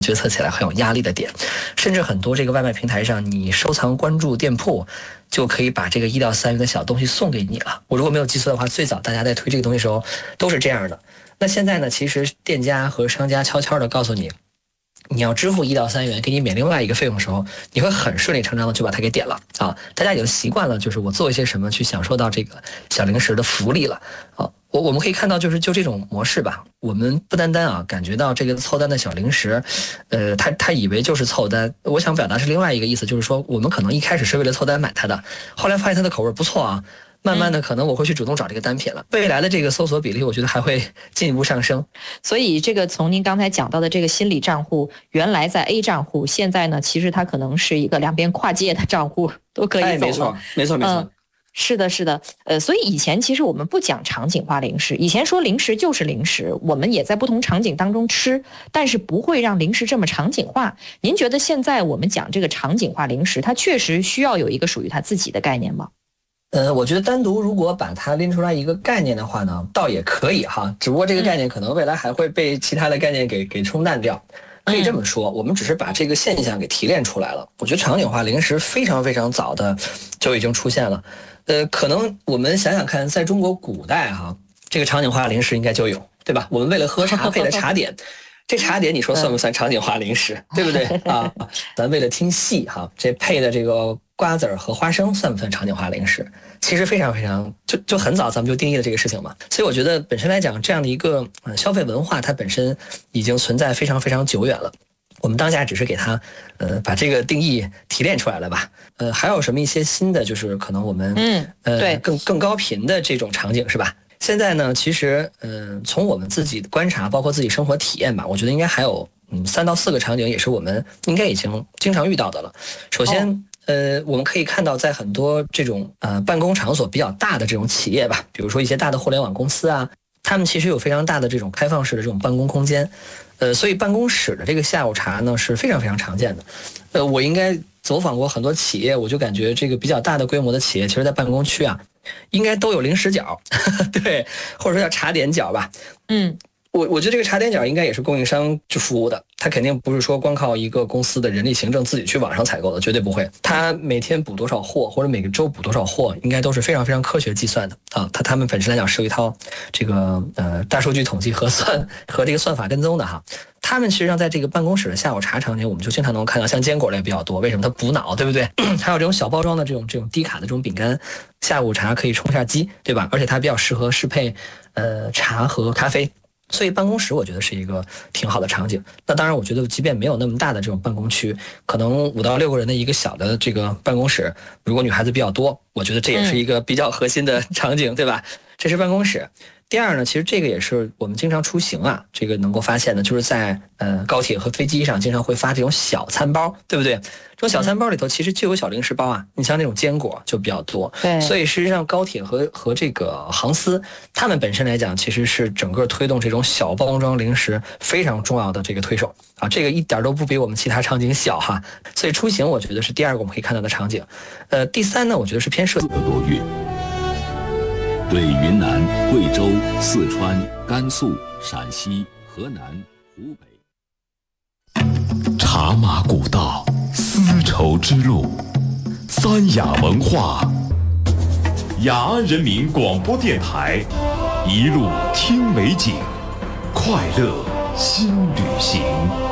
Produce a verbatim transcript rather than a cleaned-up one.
决策起来很有压力的点。甚至很多这个外卖平台上，你收藏关注店铺，就可以把这个一到三元的小东西送给你了。我如果没有记错的话，最早大家在推这个东西的时候都是这样的。那现在呢，其实店家和商家悄悄的告诉你，你要支付一到三元，给你免另外一个费用的时候，你会很顺理成章的就把它给点了啊！大家已经习惯了，就是我做一些什么去享受到这个小零食的福利了啊！我我们可以看到，就是就这种模式吧，我们不单单啊感觉到这个凑单的小零食，呃，他他以为就是凑单，我想表达是另外一个意思，就是说我们可能一开始是为了凑单买它的，后来发现它的口味不错啊。慢慢的，可能我会去主动找这个单品了。未来的这个搜索比例，我觉得还会进一步上升。 所以，这个从您刚才讲到的这个心理账户，原来在 A 账户，现在呢，其实它可能是一个两边跨界的账户，都可以走了。 哎，没错，没错，没错。 嗯，是的，是的。呃，所以以前其实我们不讲场景化零食，以前说零食就是零食，我们也在不同场景当中吃，但是不会让零食这么场景化。您觉得现在我们讲这个场景化零食，它确实需要有一个属于它自己的概念吗？ 呃，我觉得单独如果把它拎出来一个概念的话呢，倒也可以哈，只不过这个概念可能未来还会被其他的概念给给冲淡掉。可以这么说，我们只是把这个现象给提炼出来了。我觉得场景化零食非常非常早的就已经出现了。呃，可能我们想想看，在中国古代哈，这个场景化零食应该就有，对吧？我们为了喝茶配的茶点。这茶点你说算不算场景化零食，对不对啊？咱为了听戏哈，这配的这个瓜子儿和花生算不算场景化零食？其实非常非常就就很早咱们就定义了这个事情嘛。所以我觉得本身来讲，这样的一个呃消费文化，它本身已经存在非常非常久远了。我们当下只是给它呃把这个定义提炼出来了吧。呃，还有什么一些新的，就是可能我们嗯呃对更更高频的这种场景是吧？现在呢，其实，嗯、呃，从我们自己的观察，包括自己生活体验吧，我觉得应该还有，嗯，三到四个场景，也是我们应该已经经常遇到的了。首先，哦、呃，我们可以看到，在很多这种呃办公场所比较大的这种企业吧，比如说一些大的互联网公司啊，他们其实有非常大的这种开放式的这种办公空间，呃，所以办公室的这个下午茶呢是非常非常常见的。呃，我应该走访过很多企业，我就感觉这个比较大的规模的企业，其实在办公区啊。应该都有零食角，对，或者说叫茶点角吧。 嗯， 我我觉得这个茶点角应该也是供应商去服务的，他肯定不是说光靠一个公司的人力行政自己去网上采购的，绝对不会。他每天补多少货，或者每个周补多少货，应该都是非常非常科学计算的啊。他他们本身来讲是有一套这个呃大数据统计核算和这个算法跟踪的哈。他们实际上在这个办公室的下午茶场景，我们就经常能看到，像坚果类比较多，为什么它补脑，对不对？还有这种小包装的这种这种低卡的这种饼干，下午茶可以充下机，对吧？而且它比较适合适配呃茶和咖啡。所以办公室我觉得是一个挺好的场景。那当然，我觉得即便没有那么大的这种办公区，可能五到六个人的一个小的这个办公室，如果女孩子比较多，我觉得这也是一个比较核心的场景，对吧？这是办公室。第二呢，其实这个也是我们经常出行啊，这个能够发现的，就是在呃高铁和飞机上经常会发这种小餐包，对不对？这种小餐包里头其实就有小零食包啊，你像那种坚果就比较多。 对， 所以事实上高铁和和这个航司，他们本身来讲，其实是整个推动这种小包装零食非常重要的这个推手啊，这个一点都不比我们其他场景小哈。所以出行我觉得是第二个我们可以看到的场景。呃，第三呢，我觉得是偏社个多月。对云南、贵州、四川、甘肃、陕西、河南、湖北， 茶马古道，丝绸之路，三雅文化，雅安人民广播电台，一路听美景，快乐新旅行。